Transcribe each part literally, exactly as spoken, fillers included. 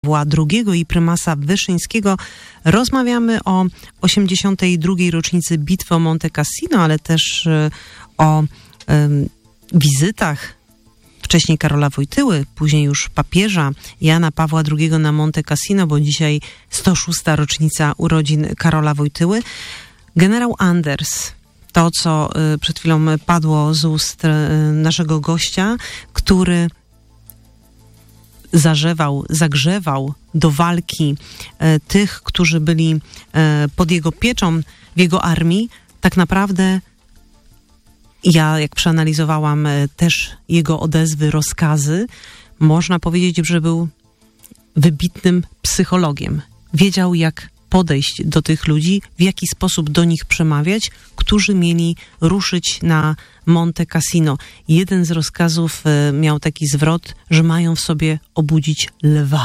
Pawła drugiego i prymasa Wyszyńskiego. Rozmawiamy o osiemdziesiątej drugiej rocznicy bitwy o Monte Cassino, ale też o um, wizytach wcześniej Karola Wojtyły, później już papieża Jana Pawła drugiego na Monte Cassino, bo dzisiaj sto szósta rocznica urodzin Karola Wojtyły. Generał Anders, to co y, przed chwilą padło z ust y, naszego gościa, który zarzewał, zagrzewał do walki e, tych, którzy byli e, pod jego pieczą w jego armii. Tak naprawdę ja, jak przeanalizowałam e, też jego odezwy, rozkazy, można powiedzieć, że był wybitnym psychologiem. Wiedział, jak podejść do tych ludzi, w jaki sposób do nich przemawiać, którzy mieli ruszyć na Monte Cassino. Jeden z rozkazów e, miał taki zwrot, że mają w sobie obudzić lwa.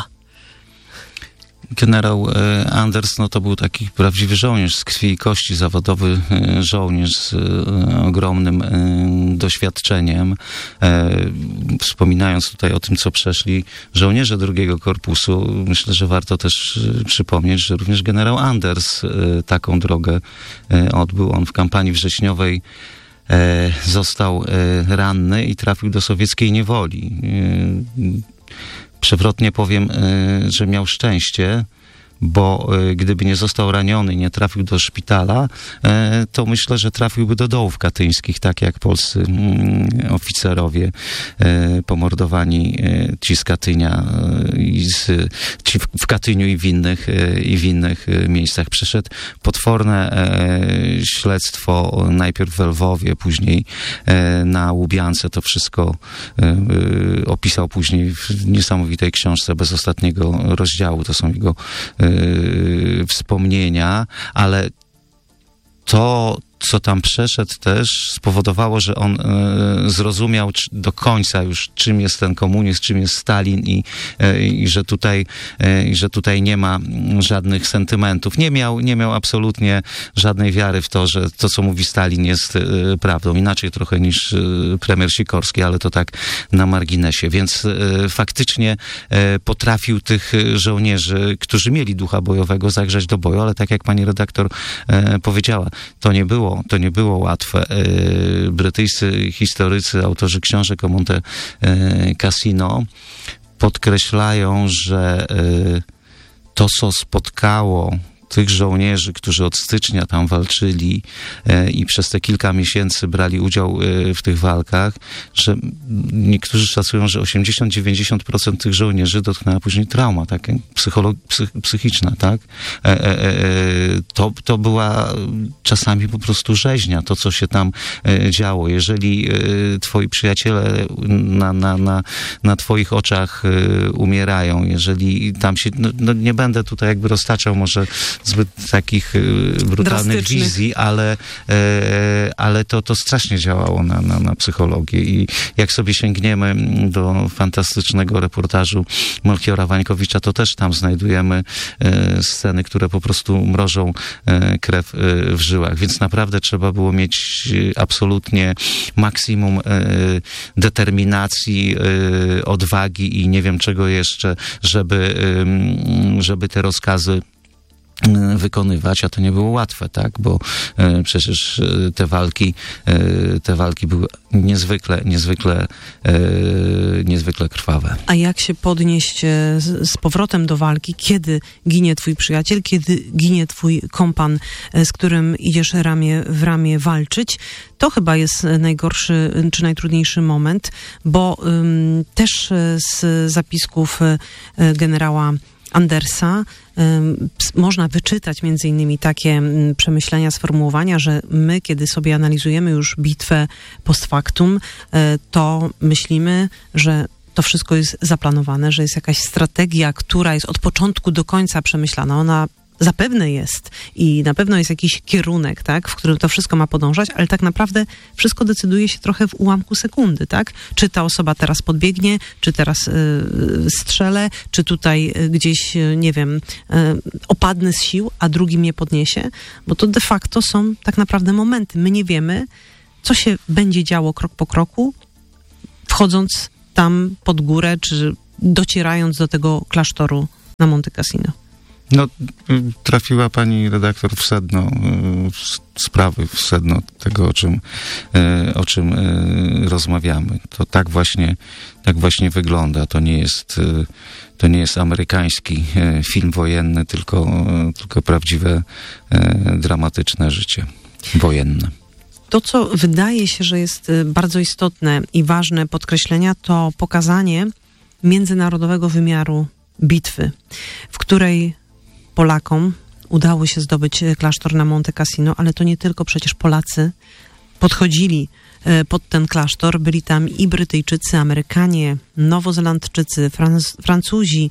Generał e, Anders, no to był taki prawdziwy żołnierz z krwi i kości, zawodowy e, żołnierz z e, ogromnym e, doświadczeniem. E, wspominając tutaj o tym, co przeszli żołnierze drugiego korpusu, myślę, że warto też e, przypomnieć, że również generał Anders e, taką drogę e, odbył. On w kampanii wrześniowej e, został e, ranny i trafił do sowieckiej niewoli. E, Przewrotnie powiem, że miał szczęście, bo gdyby nie został raniony i nie trafił do szpitala, to myślę, że trafiłby do dołów katyńskich, tak jak polscy oficerowie pomordowani, ci z Katynia, i z, ci w Katyniu i w innych, i w innych miejscach. Przeszedł potworne śledztwo, najpierw w Lwowie, później na Łubiance. To wszystko opisał później w niesamowitej książce bez ostatniego rozdziału. To są jego wspomnienia, ale to, co tam przeszedł, też spowodowało, że on e, zrozumiał czy, do końca już, czym jest ten komunizm, czym jest Stalin i, e, i że tutaj, e, i że tutaj nie ma żadnych sentymentów. Nie miał, nie miał absolutnie żadnej wiary w to, że to, co mówi Stalin, jest e, prawdą. Inaczej trochę niż e, premier Sikorski, ale to tak na marginesie. Więc e, faktycznie e, potrafił tych żołnierzy, którzy mieli ducha bojowego, zagrzać do boju, ale tak jak pani redaktor e, powiedziała, to nie było To nie było łatwe. Brytyjscy historycy, autorzy książek o Monte Cassino podkreślają, że to, co spotkało tych żołnierzy, którzy od stycznia tam walczyli e, i przez te kilka miesięcy brali udział e, w tych walkach, że niektórzy szacują, że osiemdziesiąt do dziewięćdziesięciu procent tych żołnierzy dotknęła później trauma, tak, psycholo- psych, psychiczna, tak? E, e, e, to, to była czasami po prostu rzeźnia, to, co się tam e, działo. Jeżeli e, twoi przyjaciele na, na, na, na twoich oczach e, umierają, jeżeli tam się, no, no nie będę tutaj jakby roztaczał może zbyt takich y, brutalnych wizji, ale, e, ale to, to strasznie działało na, na, na psychologię. I jak sobie sięgniemy do fantastycznego reportażu Melchiora Wańkowicza, to też tam znajdujemy e, sceny, które po prostu mrożą e, krew e, w żyłach. Więc naprawdę trzeba było mieć absolutnie maksimum e, determinacji, e, odwagi i nie wiem czego jeszcze, żeby, e, żeby te rozkazy wykonywać, a to nie było łatwe, tak, bo e, przecież e, te walki, e, te walki były niezwykle, niezwykle, e, niezwykle krwawe. A jak się podnieść z, z powrotem do walki, kiedy ginie twój przyjaciel, kiedy ginie twój kompan, z którym idziesz ramię w ramię walczyć, to chyba jest najgorszy czy najtrudniejszy moment, bo um, też z zapisków generała Andersa um, można wyczytać między innymi takie um, przemyślenia, sformułowania, że my, kiedy sobie analizujemy już bitwę post factum, um, to myślimy, że to wszystko jest zaplanowane, że jest jakaś strategia, która jest od początku do końca przemyślana. Ona zapewne jest i na pewno jest jakiś kierunek, tak, w którym to wszystko ma podążać, ale tak naprawdę wszystko decyduje się trochę w ułamku sekundy, tak? Czy ta osoba teraz podbiegnie, czy teraz y, strzelę, czy tutaj y, gdzieś, y, nie wiem, y, opadnę z sił, a drugi mnie podniesie, bo to de facto są tak naprawdę momenty. My nie wiemy, co się będzie działo krok po kroku, wchodząc tam pod górę, czy docierając do tego klasztoru na Monte Cassino? No, trafiła pani redaktor w sedno w sprawy, w sedno tego, o czym, o czym rozmawiamy. To tak właśnie, tak właśnie wygląda. To nie jest, to nie jest amerykański film wojenny, tylko, tylko prawdziwe, dramatyczne życie wojenne. To, co wydaje się, że jest bardzo istotne i ważne podkreślenia, to pokazanie międzynarodowego wymiaru bitwy, w której Polakom udało się zdobyć klasztor na Monte Cassino, ale to nie tylko przecież Polacy podchodzili pod ten klasztor. Byli tam i Brytyjczycy, Amerykanie, Nowozelandczycy, Franc- Francuzi.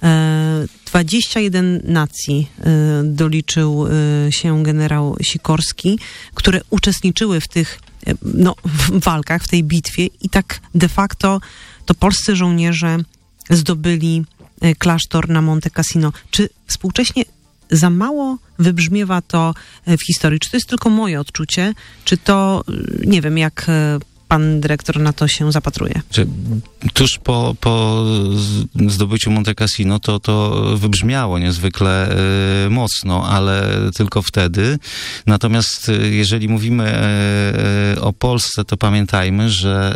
dwadzieścia jeden nacji doliczył się generał Sikorski, które uczestniczyły w tych no, w walkach, w tej bitwie i tak de facto to polscy żołnierze zdobyli klasztor na Monte Cassino. Czy współcześnie za mało wybrzmiewa to w historii? Czy to jest tylko moje odczucie? Czy to, nie wiem, jak pan dyrektor na to się zapatruje? Tuż po, po zdobyciu Monte Cassino to, to wybrzmiało niezwykle y, mocno, ale tylko wtedy. Natomiast jeżeli mówimy y, o Polsce, to pamiętajmy, że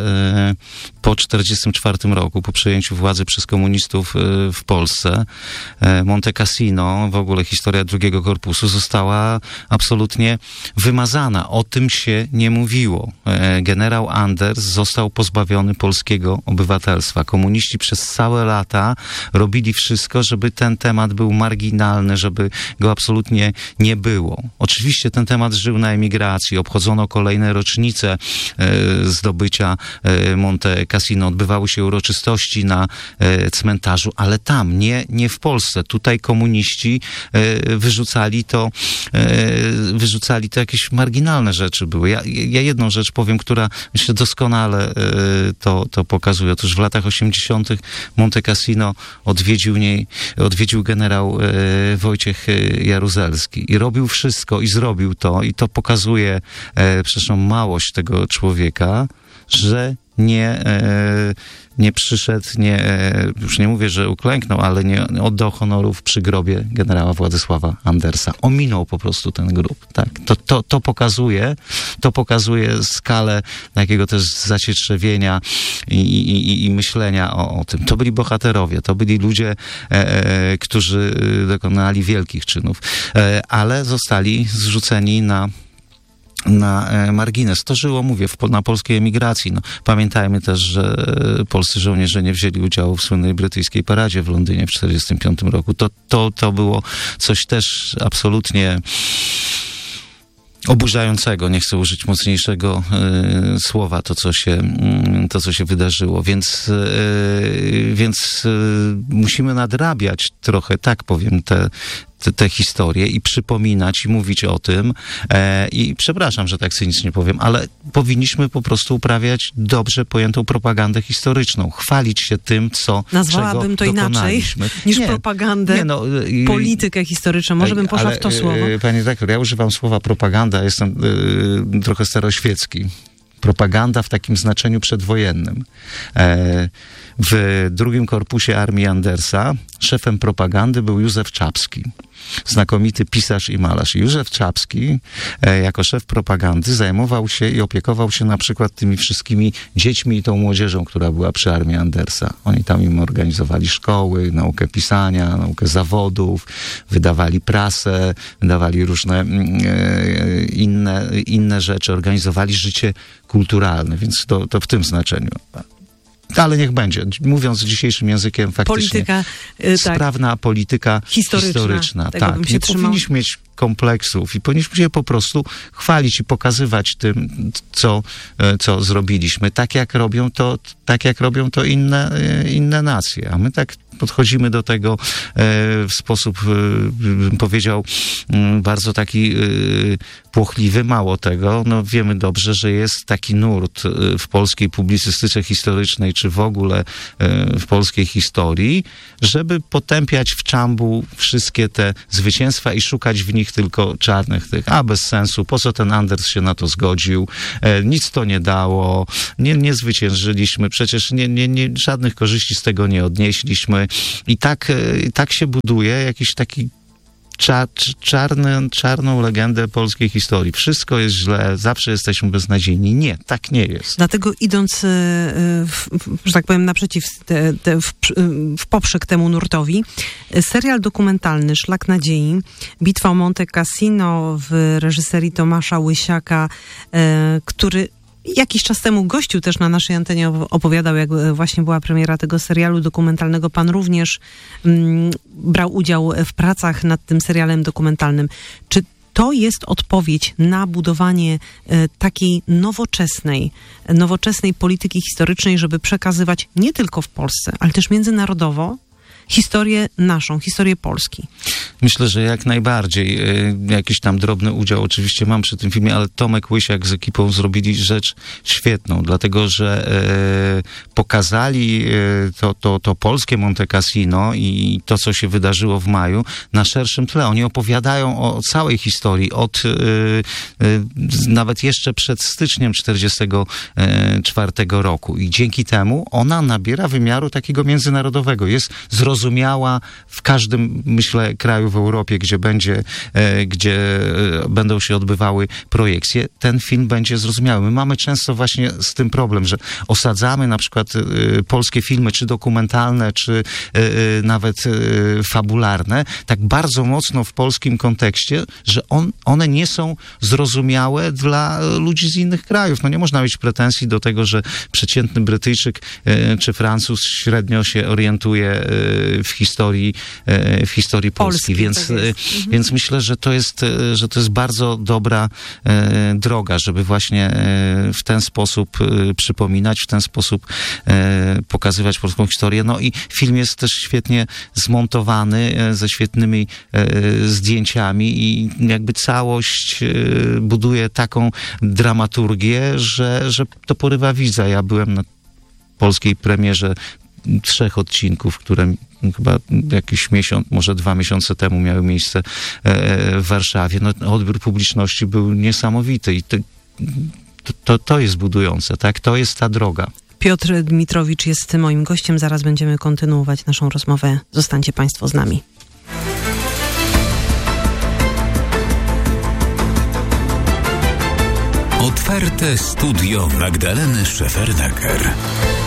y, po czterdziestym czwartym roku, po przejęciu władzy przez komunistów y, w Polsce, y, Monte Cassino, w ogóle historia drugiego korpusu została absolutnie wymazana. O tym się nie mówiło. Y, generał Anders został pozbawiony polskiego obywatelstwa. Komuniści przez całe lata robili wszystko, żeby ten temat był marginalny, żeby go absolutnie nie było. Oczywiście ten temat żył na emigracji. Obchodzono kolejne rocznice e, zdobycia e, Monte Cassino. Odbywały się uroczystości na e, cmentarzu, ale tam, nie, nie w Polsce. Tutaj komuniści e, wyrzucali to, e, wyrzucali to jakieś marginalne rzeczy były. Ja, ja jedną rzecz powiem, która myślę doskonale to, to pokazuje. Otóż w latach osiemdziesiątych Monte Cassino odwiedził, niej, odwiedził generał Wojciech Jaruzelski i robił wszystko i zrobił to i to pokazuje przecież małość tego człowieka, że nie, e, nie przyszedł, nie, e, już nie mówię, że uklęknął, ale nie oddał honorów przy grobie generała Władysława Andersa. Ominął po prostu ten grób. Tak. To, to, to pokazuje, to pokazuje skalę takiego też zacietrzewienia i, i, i myślenia o, o tym. To byli bohaterowie, to byli ludzie, e, którzy dokonali wielkich czynów, e, ale zostali zrzuceni na na margines. To żyło, mówię, w, na polskiej emigracji. No, pamiętajmy też, że polscy żołnierze nie wzięli udziału w słynnej brytyjskiej paradzie w Londynie w czterdziestym piątym roku. To, to, to było coś też absolutnie oburzającego, nie chcę użyć mocniejszego y, słowa, to co się, y, to, co się wydarzyło. Więc, y, więc y, musimy nadrabiać trochę, tak powiem, te Te, te historie i przypominać i mówić o tym e, i przepraszam, że tak cynicznie powiem, ale powinniśmy po prostu uprawiać dobrze pojętą propagandę historyczną, chwalić się tym, co Nazwałabym to inaczej niż nie, propagandę, nie no, y, politykę historyczną. Może bym poszła ale, w to słowo. Y, Panie redaktor, ja używam słowa propaganda, jestem y, trochę staroświecki. Propaganda w takim znaczeniu przedwojennym. E, w drugim korpusie armii Andersa szefem propagandy był Józef Czapski. Znakomity pisarz i malarz. Józef Czapski e, jako szef propagandy zajmował się i opiekował się na przykład tymi wszystkimi dziećmi i tą młodzieżą, która była przy armii Andersa. Oni tam im organizowali szkoły, naukę pisania, naukę zawodów, wydawali prasę, wydawali różne e, inne, inne rzeczy, organizowali życie kulturalne, więc to, to w tym znaczeniu. Ale niech będzie. Mówiąc dzisiejszym językiem, faktycznie polityka, y, sprawna tak. polityka historyczna. historyczna tak. Nie powinniśmy mieć kompleksów i powinniśmy się po prostu chwalić i pokazywać tym, co, co zrobiliśmy. Tak jak robią to, tak jak robią to inne, inne nacje. A my tak podchodzimy do tego w sposób, bym powiedział, bardzo taki płochliwy. Mało tego, no wiemy dobrze, że jest taki nurt w polskiej publicystyce historycznej, czy w ogóle w polskiej historii, żeby potępiać w czambu wszystkie te zwycięstwa i szukać w nich tylko czarnych tych. A, bez sensu, po co ten Anders się na to zgodził, e, nic to nie dało, nie, nie zwyciężyliśmy, przecież nie, nie, nie, żadnych korzyści z tego nie odnieśliśmy. I tak, e, tak się buduje jakiś taki Cza, czarny, czarną legendę polskiej historii. Wszystko jest źle, zawsze jesteśmy beznadziejni. Nie, tak nie jest. Dlatego idąc, w, że tak powiem, naprzeciw, te, te, w, w poprzek temu nurtowi, serial dokumentalny Szlak Nadziei, Bitwa o Monte Cassino w reżyserii Tomasza Łysiaka, który jakiś czas temu gościu też na naszej antenie opowiadał, jak właśnie była premiera tego serialu dokumentalnego. Pan również mm, brał udział w pracach nad tym serialem dokumentalnym. Czy to jest odpowiedź na budowanie e, takiej nowoczesnej, nowoczesnej polityki historycznej, żeby przekazywać nie tylko w Polsce, ale też międzynarodowo historię naszą, historię Polski? Myślę, że jak najbardziej. Jakiś tam drobny udział oczywiście mam przy tym filmie, ale Tomek Łysiak z ekipą zrobili rzecz świetną, dlatego że e, pokazali e, to, to, to polskie Monte Cassino i to, co się wydarzyło w maju na szerszym tle. Oni opowiadają o całej historii, od e, e, nawet jeszcze przed styczniem czterdziestego czwartego roku i dzięki temu ona nabiera wymiaru takiego międzynarodowego. Jest zrozumiała w każdym, myślę, kraju w Europie, gdzie będzie, e, gdzie e, będą się odbywały projekcje, ten film będzie zrozumiały. My mamy często właśnie z tym problem, że osadzamy na przykład e, polskie filmy, czy dokumentalne, czy e, nawet e, fabularne, tak bardzo mocno w polskim kontekście, że on, one nie są zrozumiałe dla ludzi z innych krajów. No nie można mieć pretensji do tego, że przeciętny Brytyjczyk e, czy Francuz średnio się orientuje e, w historii, e, w historii Polski. Polski. Więc, tak mhm. więc myślę, że to jest, że to jest bardzo dobra e, droga, żeby właśnie e, w ten sposób e, przypominać, w ten sposób e, pokazywać polską historię. No i film jest też świetnie zmontowany, e, ze świetnymi e, zdjęciami i jakby całość e, buduje taką dramaturgię, że, że to porywa widza. Ja byłem na polskiej premierze trzech odcinków, które chyba jakiś miesiąc, może dwa miesiące temu miały miejsce w Warszawie. No, odbiór publiczności był niesamowity i to, to, to jest budujące, tak? To jest ta droga. Piotr Dmitrowicz jest moim gościem. Zaraz będziemy kontynuować naszą rozmowę. Zostańcie Państwo z nami. Otwarte studio Magdaleny Szefernaker.